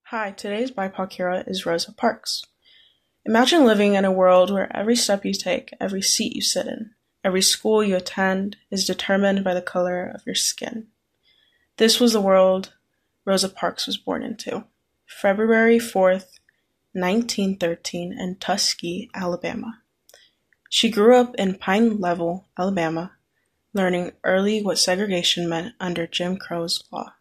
Hi, today's BIPOC hero is Rosa Parks. Imagine living in a world where every step you take, every seat you sit in, every school you attend is determined by the color of your skin. This was the world Rosa Parks was born into. February 4th, 1913 in Tuskegee, Alabama. She grew up in Pine Level, Alabama, learning early what segregation meant under Jim Crow's law.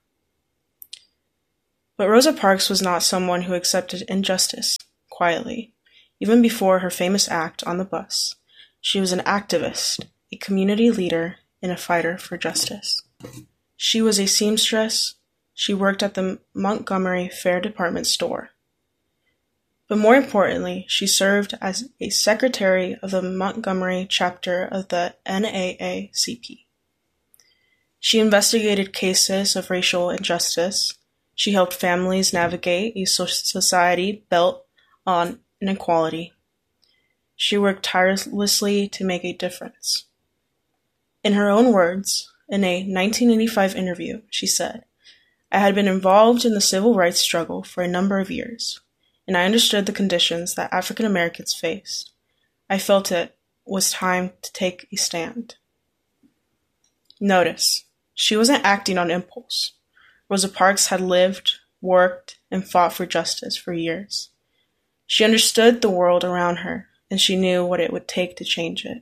But Rosa Parks was not someone who accepted injustice quietly. Even before her famous act on the bus, she was an activist, a community leader, and a fighter for justice. She was a seamstress. She worked at the Montgomery Fair department store. But more importantly, she served as a secretary of the Montgomery chapter of the NAACP. She investigated cases of racial injustice. She helped families navigate a society built on inequality. She worked tirelessly to make a difference. In her own words, in a 1985 interview, she said, "I had been involved in the civil rights struggle for a number of years, and I understood the conditions that African Americans faced. I felt it was time to take a stand." Notice, she wasn't acting on impulse. Rosa Parks had lived, worked, and fought for justice for years. She understood the world around her, and she knew what it would take to change it.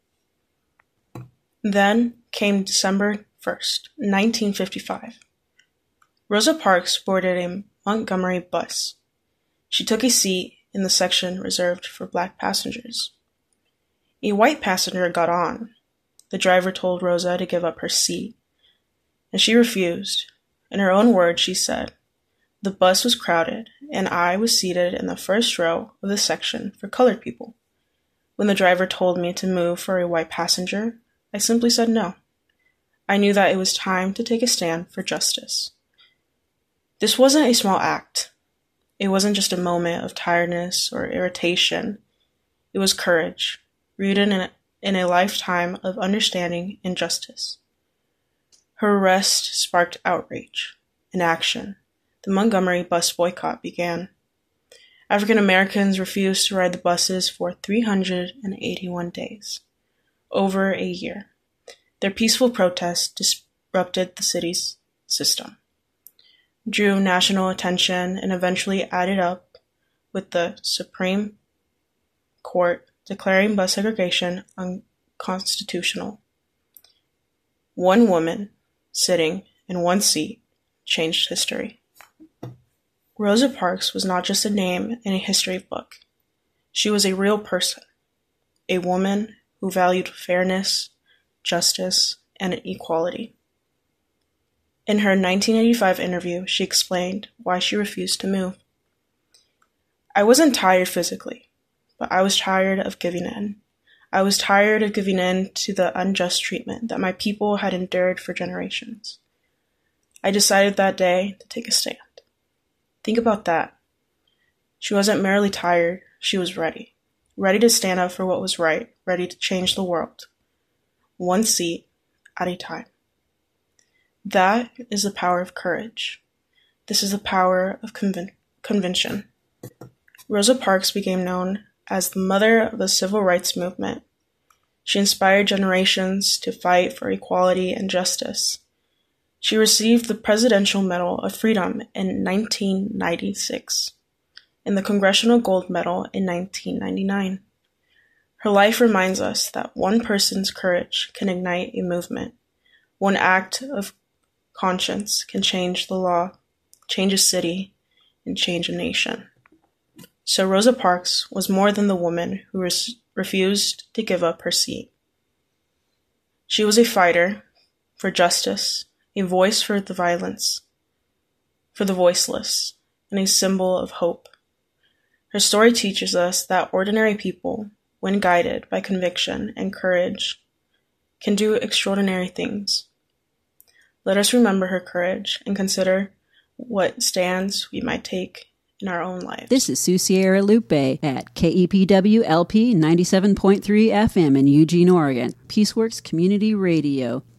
Then came December 1st, 1955. Rosa Parks boarded a Montgomery bus. She took a seat in the section reserved for black passengers. A white passenger got on. The driver told Rosa to give up her seat, and she refused. In her own words, she said, "The bus was crowded, and I was seated in the first row of the section for colored people. When the driver told me to move for a white passenger, I simply said no. I knew that it was time to take a stand for justice." This wasn't a small act. It wasn't just a moment of tiredness or irritation. It was courage, rooted in a lifetime of understanding and justice. Her arrest sparked outrage and action. The Montgomery bus boycott began. African Americans refused to ride the buses for 381 days, over a year. Their peaceful protests disrupted the city's system, drew national attention, and eventually added up with the Supreme Court declaring bus segregation unconstitutional. One woman sitting in one seat changed history. Rosa Parks was not just a name in a history book. She was a real person, a woman who valued fairness, justice, and equality. In her 1985 interview, she explained why she refused to move. "I wasn't tired physically, but I was tired of giving in. I was tired of giving in to the unjust treatment that my people had endured for generations. I decided that day to take a stand." Think about that. She wasn't merely tired, she was ready. Ready to stand up for what was right, ready to change the world. One seat at a time. That is the power of courage. This is the power of conviction. Rosa Parks became known as the mother of the civil rights movement. She inspired generations to fight for equality and justice. She received the Presidential Medal of Freedom in 1996 and the Congressional Gold Medal in 1999. Her life reminds us that one person's courage can ignite a movement. One act of conscience can change the law, change a city, and change a nation. So Rosa Parks was more than the woman who refused to give up her seat. She was a fighter for justice, a voice for the voiceless, and a symbol of hope. Her story teaches us that ordinary people, when guided by conviction and courage, can do extraordinary things. Let us remember her courage and consider what stands we might take in our own lives. This is Sue Sierra Lupe at KEPW LP 97.3 FM in Eugene, Oregon. Peaceworks Community Radio.